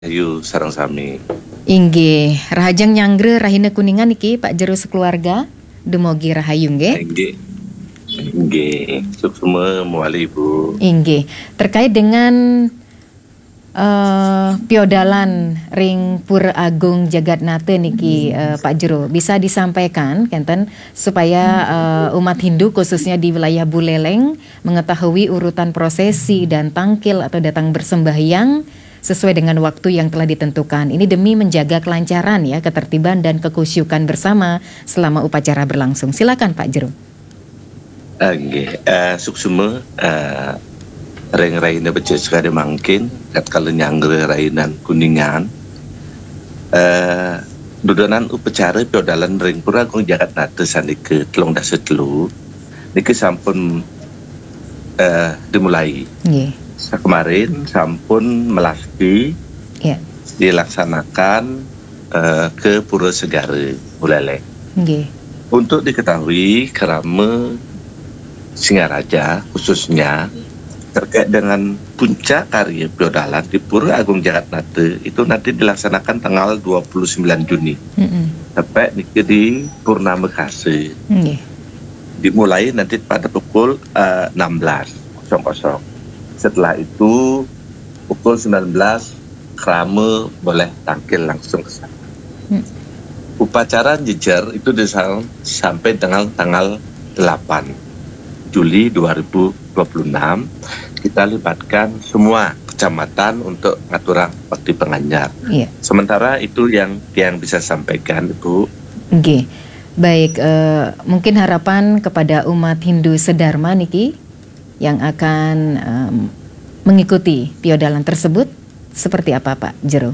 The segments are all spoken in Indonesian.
Ayu sareng sami. Inggih, rahajeng nyanggre rahina kuningan niki Pak Jero sekeluarga. Demogi rahayu nggih. Nggih, suksema muali Ibu. Inggih, terkait dengan piodalan ring Pura Agung Jagatnate niki Pak Jero bisa disampaikan kenten supaya umat Hindu khususnya di wilayah Buleleng mengetahui urutan prosesi dan tangkil atau datang bersembahyang sesuai dengan waktu yang telah ditentukan. Ini demi menjaga kelancaran ya, ketertiban dan kekusyukan bersama selama upacara berlangsung. Silakan Pak Jero. Nggih, suksema ring raina becek sekali mangkin kat kalau nyanggre rainan kuningan. Dudonan upacara piodalan ring Pura Agung Jagatnate sanike 3 telu niki sampun dimulai. Nggih. Kemarin sampun melasti dilaksanakan ke Pura Segara Buleleng. Untuk diketahui kerama Singaraja khususnya terkait dengan puncak karya piodalan di Pura Agung Jagatnate itu nanti dilaksanakan tanggal 29 Juni sampai di Purnama Kase. Dimulai nanti pada pukul 16.00. Setelah itu pukul 19 krama boleh tangkil langsung ke sana. Upacara jejer itu sampai dengan tanggal 8 Juli 2026. Kita libatkan semua kecamatan untuk ngaturang bakti penganjar. Sementara itu yang bisa sampaikan Ibu. Oke. Baik, mungkin harapan kepada umat Hindu sedharma niki yang akan mengikuti piodalan tersebut seperti apa Pak Jero?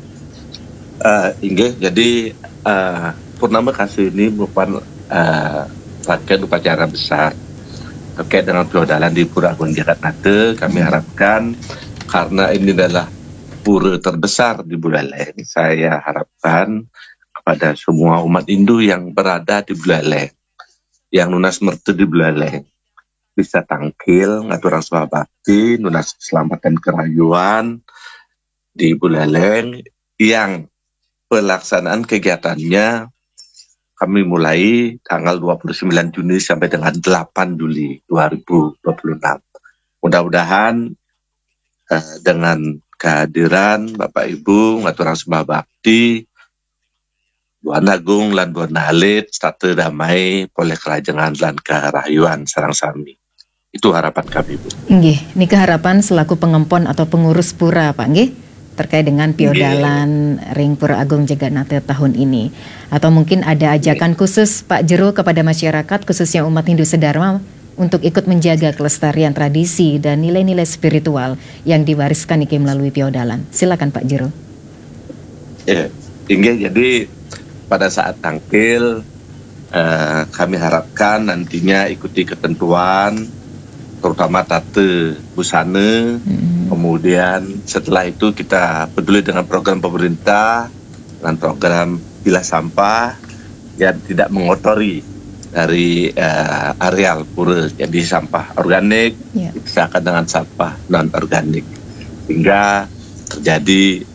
Inggih, jadi Purnama Kase ini merupakan rangkaian upacara besar terkait dengan piodalan di Pura Agung Jagatnate. Kami harapkan karena ini adalah pura terbesar di Buleleng, saya harapkan kepada semua umat Hindu yang berada di Buleleng, yang nunas mertu di Buleleng, bisa tangkil ngaturang suha bakti nunas keselamatan kerayuan di Buleleng yang pelaksanaan kegiatannya kami mulai tanggal 29 Juni sampai dengan 8 Juli 2026. Mudah-mudahan dengan kehadiran Bapak Ibu ngaturang suha bakti Buan Agung lan Buan Halit serta damai poleh kerajangan lan kerayuan sarang sami. Itu harapan kami, Bu. Nggih, niki harapan selaku pengempon atau pengurus pura, Pak, nggih, terkait dengan piodalan ring Pura Agung Jagatnate tahun ini. Atau mungkin ada ajakan khusus Pak Jero kepada masyarakat khususnya umat Hindu sedharma untuk ikut menjaga kelestarian tradisi dan nilai-nilai spiritual yang diwariskan niki melalui piodalan. Silakan Pak Jero. Jadi pada saat tangkil kami harapkan nantinya ikuti ketentuan terutama tate busana. Kemudian setelah itu kita peduli dengan program pemerintah dengan program pilah sampah yang tidak mengotori dari areal pura, jadi sampah organik dipisahkan dengan sampah non organik hingga terjadi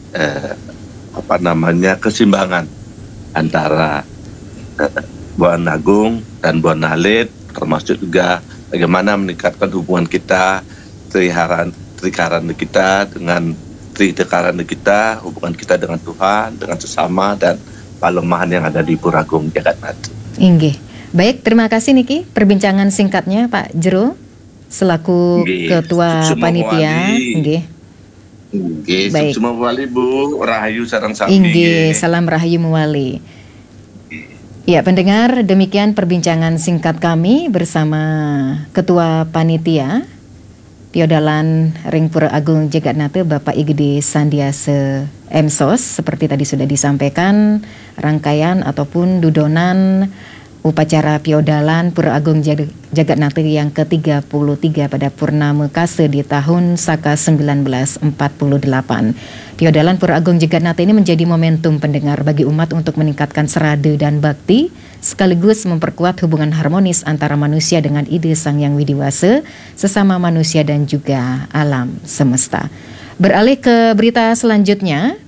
keseimbangan antara Buan Agung dan Buan Halit, termasuk juga bagaimana meningkatkan hubungan kita, trikaran kita dengan kita, hubungan kita dengan Tuhan, dengan sesama dan palemahan yang ada di Pura Agung Jagatnate. Inggih. Baik, terima kasih niki perbincangan singkatnya Pak Jero selaku Ketua Panitia. Inggih. Baik. Semua muali Bu, rahayu sareng sami. Inggih, salam rahayu muali. Ya, pendengar, demikian perbincangan singkat kami bersama Ketua Panitia Piodalan Ring Pura Agung Jagatnate Bapak Igede Sandiase Emsos. Seperti tadi sudah disampaikan, rangkaian ataupun dudonan upacara piodalan Pura Agung Jagatnate yang ke-33 pada Purnama Kase di tahun Saka 1948. Piodalan Pura Agung Jagatnate ini menjadi momentum pendengar bagi umat untuk meningkatkan serada dan bakti, sekaligus memperkuat hubungan harmonis antara manusia dengan ide Sang Yang Widiwasa, sesama manusia dan juga alam semesta. Beralih ke berita selanjutnya,